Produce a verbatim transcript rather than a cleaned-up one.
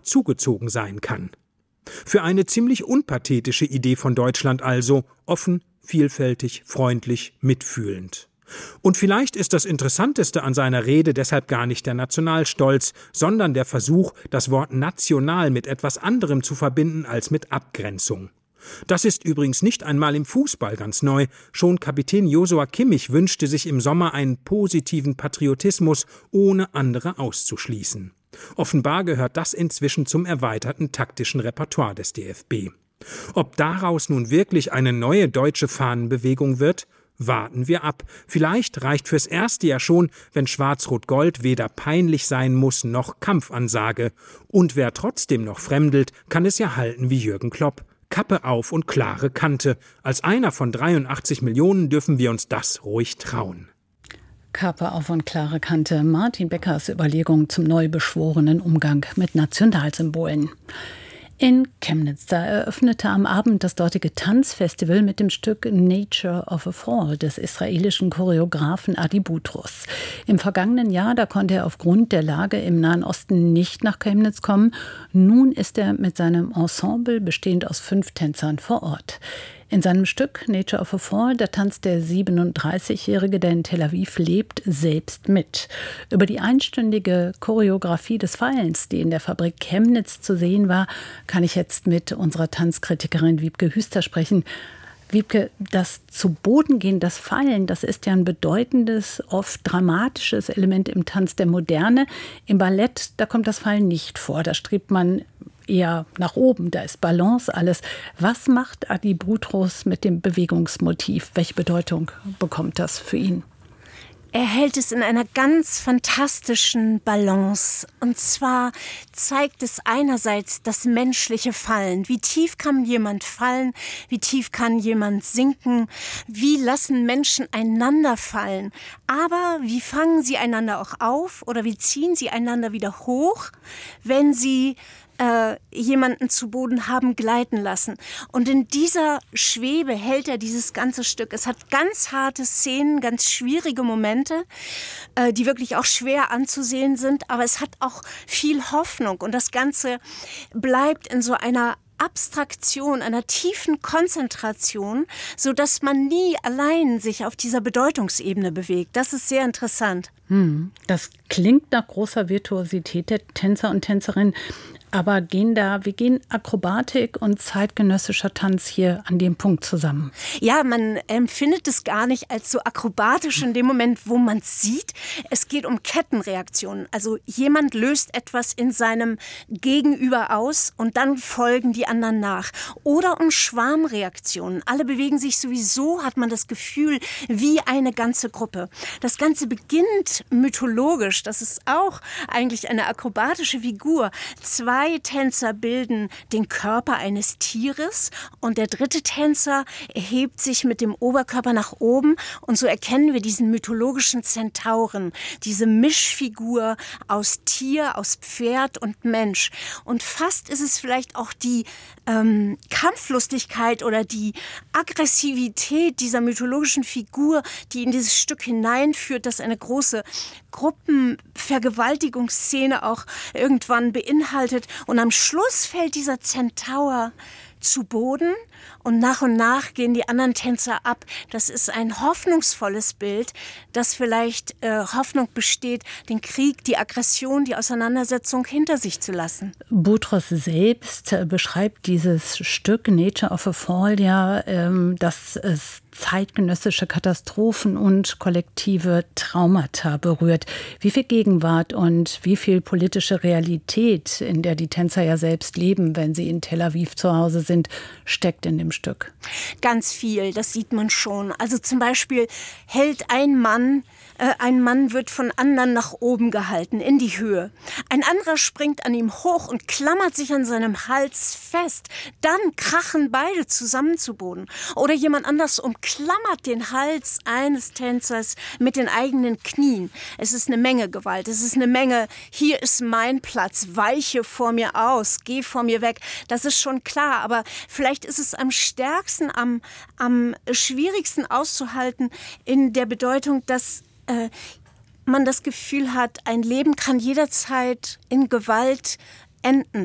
zugezogen sein kann. Für eine ziemlich unpathetische Idee von Deutschland also, offen, vielfältig, freundlich, mitfühlend. Und vielleicht ist das Interessanteste an seiner Rede deshalb gar nicht der Nationalstolz, sondern der Versuch, das Wort national mit etwas anderem zu verbinden als mit Abgrenzung. Das ist übrigens nicht einmal im Fußball ganz neu. Schon Kapitän Josua Kimmich wünschte sich im Sommer einen positiven Patriotismus, ohne andere auszuschließen. Offenbar gehört das inzwischen zum erweiterten taktischen Repertoire des D F B. Ob daraus nun wirklich eine neue deutsche Fahnenbewegung wird? Warten wir ab. Vielleicht reicht fürs erste ja schon, wenn Schwarz-Rot-Gold weder peinlich sein muss noch Kampfansage. Und wer trotzdem noch fremdelt, kann es ja halten wie Jürgen Klopp. Kappe auf und klare Kante. Als einer von dreiundachtzig Millionen dürfen wir uns das ruhig trauen. Kappe auf und klare Kante. Martin Beckers Überlegung zum neu beschworenen Umgang mit Nationalsymbolen. In Chemnitz, da eröffnete am Abend das dortige Tanzfestival mit dem Stück Nature of a Fall des israelischen Choreografen Adi Boutros. Im vergangenen Jahr, da konnte er aufgrund der Lage im Nahen Osten nicht nach Chemnitz kommen. Nun ist er mit seinem Ensemble, bestehend aus fünf Tänzern, vor Ort. In seinem Stück Nature of a Fall, da tanzt der siebenunddreißigjährige, der in Tel Aviv lebt, selbst mit. Über die einstündige Choreografie des Fallens, die in der Fabrik Chemnitz zu sehen war, kann ich jetzt mit unserer Tanzkritikerin Wiebke Hüster sprechen. Wiebke, das zu Boden gehen, das Fallen, das ist ja ein bedeutendes, oft dramatisches Element im Tanz der Moderne. Im Ballett, da kommt das Fallen nicht vor. Da strebt man eher nach oben, da ist Balance alles. Was macht Adi Boutros mit dem Bewegungsmotiv? Welche Bedeutung bekommt das für ihn? Er hält es in einer ganz fantastischen Balance. Und zwar zeigt es einerseits das menschliche Fallen. Wie tief kann jemand fallen? Wie tief kann jemand sinken? Wie lassen Menschen einander fallen? Aber wie fangen sie einander auch auf? Oder wie ziehen sie einander wieder hoch, wenn sie Äh, jemanden zu Boden haben gleiten lassen. Und in dieser Schwebe hält er dieses ganze Stück. Es hat ganz harte Szenen, ganz schwierige Momente, äh, die wirklich auch schwer anzusehen sind, aber es hat auch viel Hoffnung und das Ganze bleibt in so einer Abstraktion, einer tiefen Konzentration, sodass man nie allein sich auf dieser Bedeutungsebene bewegt. Das ist sehr interessant. Hm, das klingt nach großer Virtuosität der Tänzer und Tänzerinnen. Aber gehen da, wie gehen Akrobatik und zeitgenössischer Tanz hier an dem Punkt zusammen? Ja, man empfindet es gar nicht als so akrobatisch in dem Moment, wo man es sieht. Es geht um Kettenreaktionen. Also jemand löst etwas in seinem Gegenüber aus und dann folgen die anderen nach. Oder um Schwarmreaktionen. Alle bewegen sich sowieso, hat man das Gefühl, wie eine ganze Gruppe. Das Ganze beginnt mythologisch. Das ist auch eigentlich eine akrobatische Figur. Zwei Zwei Tänzer bilden den Körper eines Tieres und der dritte Tänzer erhebt sich mit dem Oberkörper nach oben und so erkennen wir diesen mythologischen Zentauren, diese Mischfigur aus Tier, aus Pferd und Mensch. Und fast ist es vielleicht auch die ähm, Kampflustigkeit oder die Aggressivität dieser mythologischen Figur, die in dieses Stück hineinführt, das eine große Gruppenvergewaltigungsszene auch irgendwann beinhaltet. Und am Schluss fällt dieser Zentaur zu Boden und nach und nach gehen die anderen Tänzer ab. Das ist ein hoffnungsvolles Bild, das vielleicht äh, Hoffnung besteht, den Krieg, die Aggression, die Auseinandersetzung hinter sich zu lassen. Boutros selbst äh, beschreibt dieses Stück Nature of a Fall ja, ähm, dass es zeitgenössische Katastrophen und kollektive Traumata berührt. Wie viel Gegenwart und wie viel politische Realität, in der die Tänzer ja selbst leben, wenn sie in Tel Aviv zu Hause sind, steckt in dem Stück? Ganz viel, das sieht man schon. Also zum Beispiel hält ein Mann, äh, ein Mann wird von anderen nach oben gehalten, in die Höhe. Ein anderer springt an ihm hoch und klammert sich an seinem Hals fest. Dann krachen beide zusammen zu Boden. Oder jemand anders umklammert den Hals eines Tänzers mit den eigenen Knien. Es ist eine Menge Gewalt. Es ist eine Menge, hier ist mein Platz, weiche vor mir aus, geh vor mir weg. Das ist schon klar, aber vielleicht ist es am stärksten, am, am schwierigsten auszuhalten in der Bedeutung, dass äh, man das Gefühl hat, ein Leben kann jederzeit in Gewalt enden.